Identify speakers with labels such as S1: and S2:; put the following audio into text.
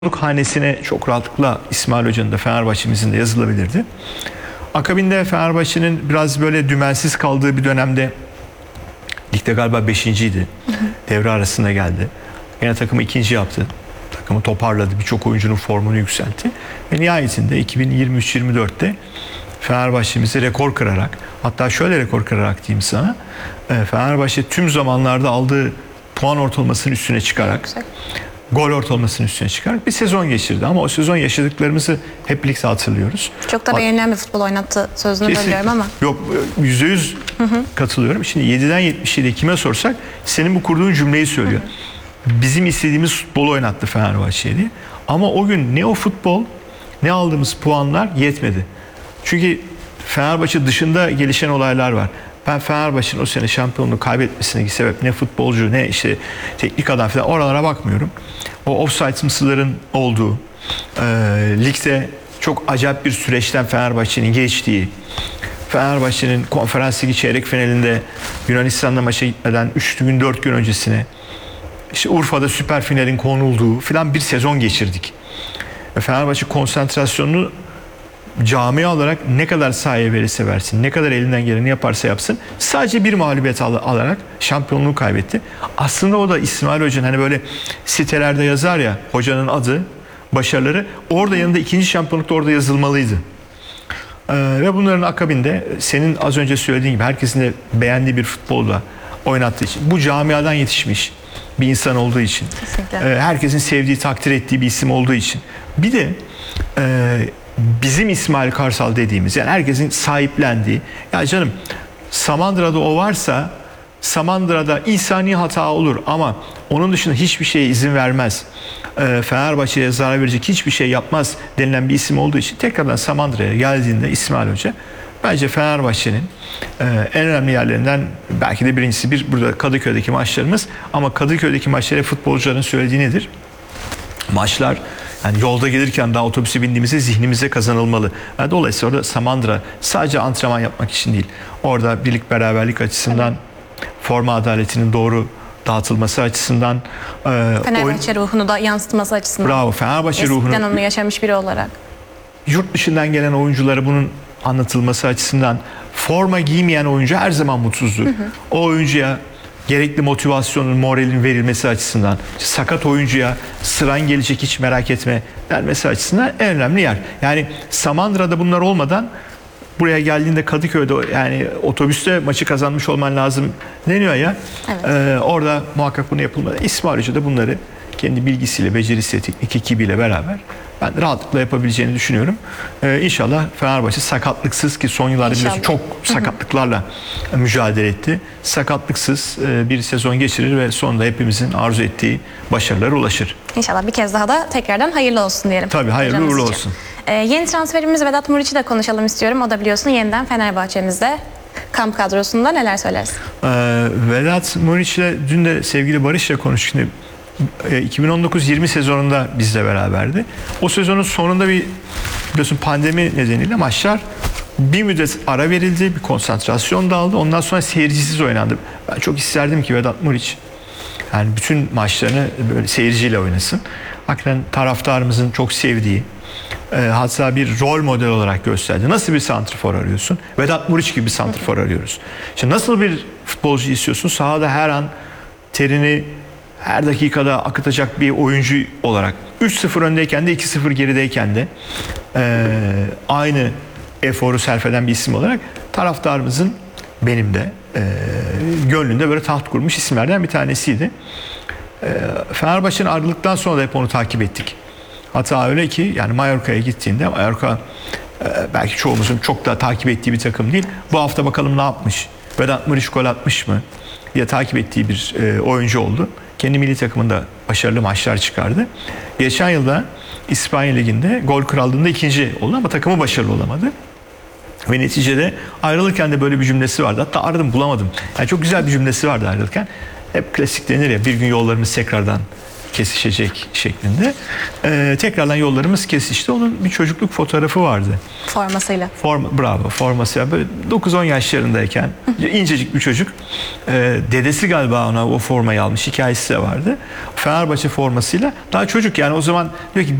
S1: hanesine çok rahatlıkla İsmail Hoca'nın da Fenerbahçe'mizin de yazılabilirdi. Akabinde Fenerbahçe'nin biraz böyle dümensiz kaldığı bir dönemde ligde galiba 5.'ydi. Devre arasında geldi. Yine takımı 2. yaptı. Takımı toparladı. Birçok oyuncunun formunu yükseltti. Ve nihayetinde 2023-24'te Fenerbahçe'mizi rekor kırarak, hatta şöyle rekor kırarak diyeyim sana, Fenerbahçe tüm zamanlarda aldığı puan ortalamasının üstüne çıkarak, gol ortalamasının üstüne çıkarak bir sezon geçirdi. Ama o sezon yaşadıklarımızı hep birlikte hatırlıyoruz.
S2: Çok da beğenilen bir futbol oynattı sözünü bölüyorum ama.
S1: Yok, %100 katılıyorum. Şimdi 7'den 77'ye kime sorsak senin bu kurduğun cümleyi söylüyor. Bizim istediğimiz futbol oynattı Fenerbahçe'ye diye. Ama o gün ne o futbol ne aldığımız puanlar yetmedi. Çünkü Fenerbahçe dışında gelişen olaylar var. Ben Fenerbahçe'nin o sene şampiyonluğu kaybetmesindeki sebep ne futbolcu ne işte teknik adam falan oralara bakmıyorum. O offside olduğu, ligde çok acayip bir süreçten Fenerbahçe'nin geçtiği, Fenerbahçe'nin Konferans Ligi çeyrek finalinde Yunanistan'da maça gitmeden 3 gün 4 gün öncesine işte Urfa'da süper finalin konulduğu falan bir sezon geçirdik. Fenerbahçe konsantrasyonunu camia olarak ne kadar sahaya verirse versin, ne kadar elinden geleni yaparsa yapsın, sadece bir mağlubiyet alarak şampiyonluğu kaybetti. Aslında o da İsmail Hoca'nın hani böyle sitelerde yazar ya, hocanın adı, başarıları, orada yanında 2. şampiyonlukta orada yazılmalıydı. Ve bunların akabinde senin az önce söylediğin gibi herkesin de beğendiği bir futbolda oynattığı için, bu camiadan yetişmiş bir insan olduğu için, herkesin sevdiği, takdir ettiği bir isim olduğu için, bir de bizim İsmail Karsal dediğimiz, yani herkesin sahiplendiği, ya canım Samandıra'da o varsa Samandıra'da insani hata olur ama onun dışında hiçbir şeye izin vermez, Fenerbahçe'ye zarar verecek hiçbir şey yapmaz denilen bir isim olduğu için tekrardan Samandıra'ya geldiğinde İsmail Hoca bence Fenerbahçe'nin en önemli yerlerinden belki de birincisi burada Kadıköy'deki maçlarımız, ama Kadıköy'deki maçlara futbolcuların söylediği nedir? Maçlar yani yolda gelirken daha otobüse bindiğimizde zihnimize kazanılmalı. Yani dolayısıyla orada Samandıra sadece antrenman yapmak için değil, orada birlik beraberlik açısından, forma adaletinin doğru dağıtılması açısından,
S2: Fenerbahçe ruhunu da yansıtması açısından.
S1: Bravo, Fenerbahçe ruhunu.
S2: Eskiden onu yaşamış biri olarak.
S1: Yurt dışından gelen oyunculara bunun anlatılması açısından, forma giymeyen oyuncu her zaman mutsuzdur. O oyuncuya gerekli motivasyonun, moralin verilmesi açısından, sakat oyuncuya sıran gelecek hiç merak etme denmesi açısından en önemli yer. Yani Samandıra'da bunlar olmadan buraya geldiğinde Kadıköy'de yani otobüste maçı kazanmış olman lazım deniyor ya. Evet. Orada muhakkak bunu yapılmalı. İsmail Hoca da bunları kendi bilgisiyle, becerisiyle, teknik ekibiyle beraber ben rahatlıkla yapabileceğini düşünüyorum. İnşallah Fenerbahçe sakatlıksız, ki son yıllarda biliyorsun çok sakatlıklarla mücadele etti. Sakatlıksız bir sezon geçirir ve sonunda hepimizin arzu ettiği başarılara ulaşır.
S2: İnşallah bir kez daha da tekrardan hayırlı olsun diyelim.
S1: Tabii, hayırlı uğurlu olsun.
S2: Yeni transferimiz Vedat Muriç'i de konuşalım istiyorum. O da biliyorsun yeniden Fenerbahçe'mizde kamp kadrosunda, neler söylersin?
S1: Vedat Muriç'le dün de sevgili Barış'la konuştuk. 2019-20 sezonunda bizle beraberdi. O sezonun sonunda biliyorsun pandemi nedeniyle maçlar bir müddet ara verildi, bir konsantrasyon dağıldı. Ondan sonra seyircisiz oynandı. Ben çok isterdim ki Vedat Muriç yani bütün maçlarını böyle seyirciyle oynasın. Hakikaten taraftarımızın çok sevdiği, hatta bir rol model olarak gösterdi. Nasıl bir santrfor arıyorsun? Vedat Muriç gibi bir santrfor arıyoruz. Şimdi nasıl bir futbolcu istiyorsun? Sahada her an terini her dakikada akıtacak bir oyuncu olarak, 3-0 öndeyken de 2-0 gerideyken de aynı eforu sarf eden bir isim olarak taraftarımızın, benim de gönlünde böyle taht kurmuş isimlerden bir tanesiydi. Fenerbahçe'nin ayrıldıktan sonra da hep onu takip ettik. Hatta öyle ki yani Mallorca'ya gittiğinde, Mallorca belki çoğumuzun çok da takip ettiği bir takım değil. Bu hafta bakalım ne yapmış? Vedat Muriç gol atmış mı diye takip ettiği bir oyuncu oldu. Kendi milli takımında başarılı maçlar çıkardı. Geçen yılda İspanya Ligi'nde gol krallığında 2. oldu ama takımı başarılı olamadı. Ve neticede ayrılırken de böyle bir cümlesi vardı. Hatta aradım bulamadım. Yani çok güzel bir cümlesi vardı ayrılırken. Hep klasik denir ya, bir gün yollarımız tekrardan kesişecek şeklinde. Tekrardan yollarımız kesişti. Onun bir çocukluk fotoğrafı vardı.
S2: Formasıyla.
S1: Bravo, forması. Böyle 9-10 yaşlarındayken incecik bir çocuk. Dedesi galiba ona o formayı almış. Hikayesi de vardı. Fenerbahçe formasıyla. Daha çocuk yani, o zaman diyor ki